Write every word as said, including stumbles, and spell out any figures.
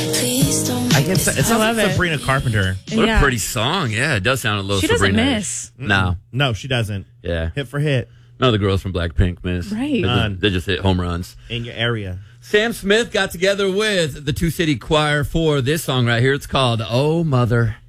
Please don't. I guess it I sounds love like it. Sabrina Carpenter. What Yeah. a pretty song. Yeah, it does sound a little She doesn't Sabrina-ish. miss. No. No, she doesn't. Yeah. Hit for hit None of the girls from Blackpink miss. Right. They None. just, they just hit home runs. in your area. Sam Smith got together with the Two City Choir for this song right here. It's called Oh Mother.